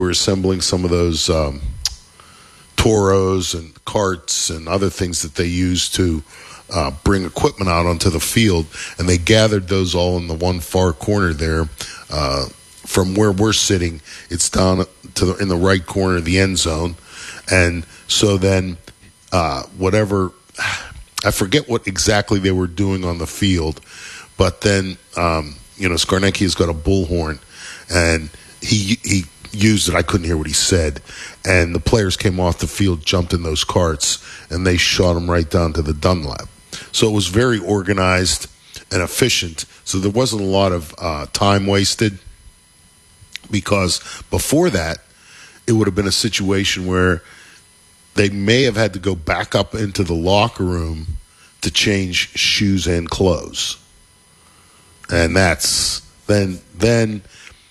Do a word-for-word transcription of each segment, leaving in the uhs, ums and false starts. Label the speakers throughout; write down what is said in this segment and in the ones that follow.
Speaker 1: we're assembling some of those um, Toros and carts and other things that they use to uh, bring equipment out onto the field, and they gathered those all in the one far corner there. Uh, from where we're sitting, it's down to the, in the right corner of the end zone, and so then uh, whatever, I forget what exactly they were doing on the field, but then um, you know Skarnecki has got a bullhorn, and he he. used it. I couldn't hear what he said. And the players came off the field, jumped in those carts, and they shot them right down to the Dunlap. So it was very organized and efficient. So there wasn't a lot of uh, time wasted, because before that, it would have been a situation where they may have had to go back up into the locker room to change shoes and clothes. And that's then then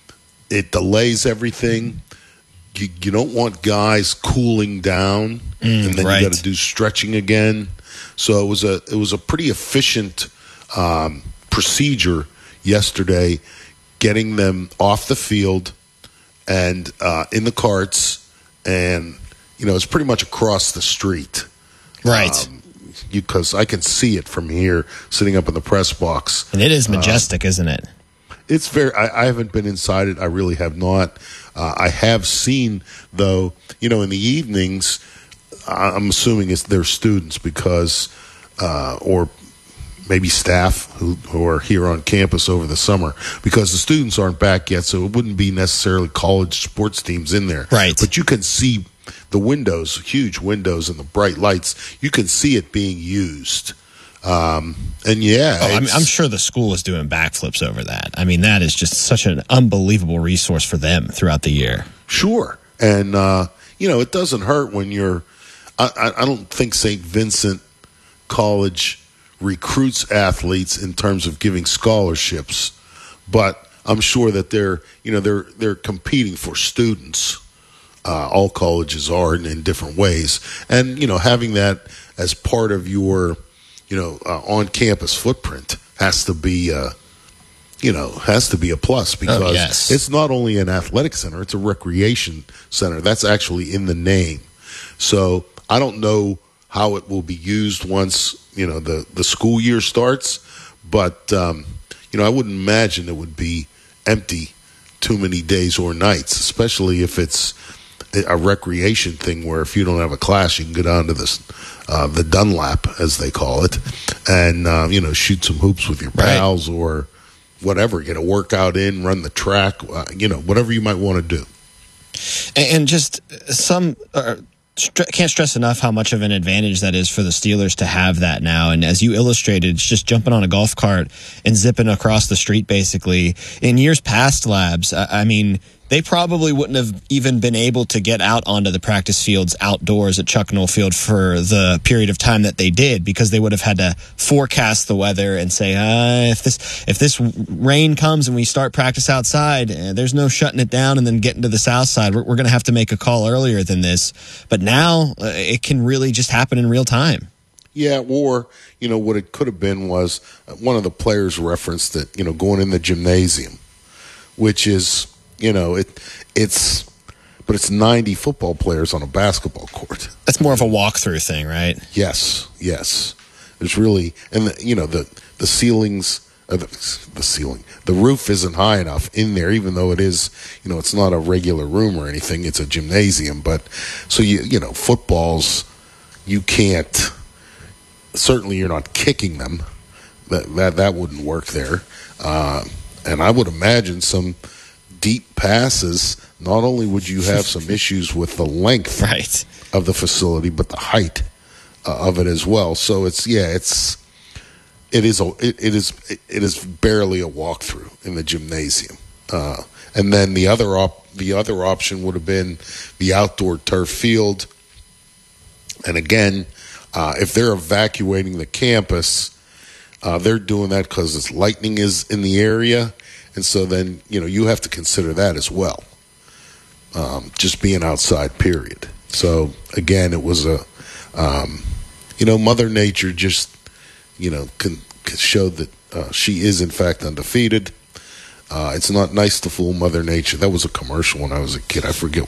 Speaker 1: it delays everything. You, you don't want guys cooling down, mm, and then right. you got to do stretching again. So it was a it was a pretty efficient um, procedure yesterday, getting them off the field and uh, in the carts, and you know it's pretty much across the street,
Speaker 2: right?
Speaker 1: Um, because I can see it from here, sitting up in the press box,
Speaker 2: and it is majestic, uh, isn't it?
Speaker 1: It's very. I, I haven't been inside it. I really have not. Uh, I have seen, though. You know, in the evenings, I'm assuming it's their students because, uh, or maybe staff who, who are here on campus over the summer, because the students aren't back yet, so it wouldn't be necessarily college sports teams in there.
Speaker 2: Right.
Speaker 1: But you can see the windows, huge windows, and the bright lights. You can see it being used. Um, and yeah,
Speaker 2: oh, I'm, I'm sure the school is doing backflips over that. I mean, that is just such an unbelievable resource for them throughout the year.
Speaker 1: Sure. And, uh, you know, it doesn't hurt when you're, I, I don't think Saint Vincent College recruits athletes in terms of giving scholarships, but I'm sure that they're, you know, they're, they're competing for students. Uh, all colleges are in, in different ways. And, you know, having that as part of your, you know, uh, on-campus footprint has to be, uh, you know, has to be a plus, because
Speaker 2: oh, yes.
Speaker 1: it's not only an athletic center, it's a recreation center. That's actually in the name. So I don't know how it will be used once, you know, the, the school year starts, but, um, you know, I wouldn't imagine it would be empty too many days or nights, especially if it's a recreation thing where if you don't have a class, you can go down to this, uh, the Dunlap, as they call it, and, uh, you know, shoot some hoops with your pals right. or whatever, get a workout in, run the track, uh, you know, whatever you might want to do.
Speaker 2: And just some uh, st- can't stress enough how much of an advantage that is for the Steelers to have that now. And as you illustrated, it's just jumping on a golf cart and zipping across the street, basically. In years past, Labs, I, I mean, they probably wouldn't have even been able to get out onto the practice fields outdoors at Chucknall Field for the period of time that they did, because they would have had to forecast the weather and say, uh, if this if this rain comes and we start practice outside, uh, there's no shutting it down and then getting to the south side. We're, we're going to have to make a call earlier than this. But now uh, it can really just happen in real time.
Speaker 1: Yeah, or, you know, what it could have been was one of the players referenced that, you know, going in the gymnasium, which is, you know, it it's, but it's ninety football players on a basketball court.
Speaker 2: That's more of a walkthrough thing, right?
Speaker 1: Yes, yes. It's really, and the, you know, the the ceilings, uh, the, the ceiling, the roof isn't high enough in there, even though it is, you know, it's not a regular room or anything. It's a gymnasium, but so you you know, footballs, you can't. Certainly, you're not kicking them. That that that wouldn't work there. Uh, and I would imagine some deep passes, not only would you have some issues with the length
Speaker 2: right.
Speaker 1: of the facility, but the height uh, of it as well. So it's yeah, it's it is a it, it is it is barely a walkthrough in the gymnasium. Uh, and then the other op the other option would have been the outdoor turf field. And again, uh, if they're evacuating the campus, uh, they're doing that because this lightning is in the area. And so then, you know, you have to consider that as well, um, just being outside, period. So, again, it was a, um, you know, Mother Nature just, you know, can, can showed that uh, she is, in fact, undefeated. Uh, it's not nice to fool Mother Nature. That was a commercial when I was a kid. I forget